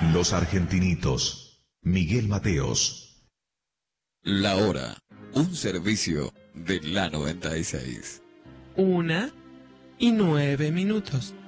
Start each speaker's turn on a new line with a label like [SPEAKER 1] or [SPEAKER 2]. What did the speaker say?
[SPEAKER 1] Los Argentinitos. Miguel Mateos.
[SPEAKER 2] La Hora, un servicio de la 96.
[SPEAKER 3] 1:09.